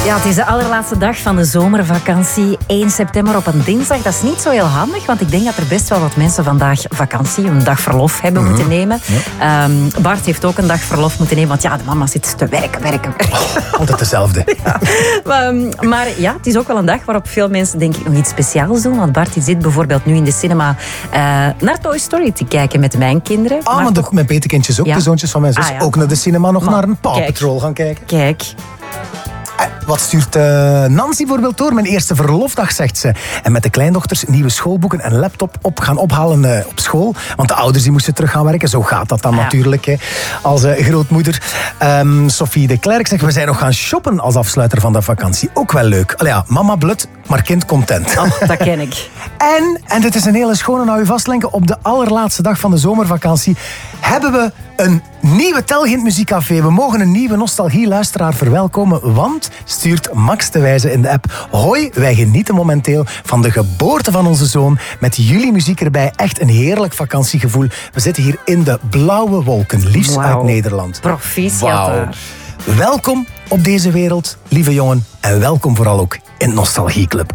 Ja, het is de allerlaatste dag van de zomervakantie. 1 september op een dinsdag. Dat is niet zo heel handig, want ik denk dat er best wel wat mensen vandaag vakantie, een dag verlof hebben moeten nemen. Ja. Bart heeft ook een dag verlof moeten nemen, want ja, de mama zit te werken. Altijd dezelfde. Ja. Maar ja, het is ook wel een dag waarop veel mensen denk ik nog iets speciaals doen. Want Bart die zit bijvoorbeeld nu in de cinema naar Toy Story te kijken met mijn kinderen. Maar toch... mijn petekindjes ook, de zoontjes van mijn zus, ook naar de cinema nog naar een Paw Patrol gaan kijken. Kijk. Wat stuurt Nancy bijvoorbeeld door? Mijn eerste verlofdag, zegt ze. En met de kleindochters nieuwe schoolboeken en laptop gaan ophalen op school. Want de ouders die moesten terug gaan werken. Zo gaat dat dan natuurlijk, hè, als grootmoeder. Sophie de Klerk zegt, we zijn nog gaan shoppen als afsluiter van de vakantie. Ook wel leuk. Allee, ja, mama blut, maar kind content. Oh, dat ken ik. En dit is een hele schone, nou u vastlenken, op de allerlaatste dag van de zomervakantie hebben we een nieuwe Telgint Muziekcafé. We mogen een nieuwe nostalgie-luisteraar verwelkomen, want, stuurt Max de Wijze in de app, hoi, wij genieten momenteel van de geboorte van onze zoon. Met jullie muziek erbij, echt een heerlijk vakantiegevoel. We zitten hier in de blauwe wolken, liefst uit Nederland. Proficiat daar. Welkom op deze wereld, lieve jongen. En welkom vooral ook in het Nostalgieclub.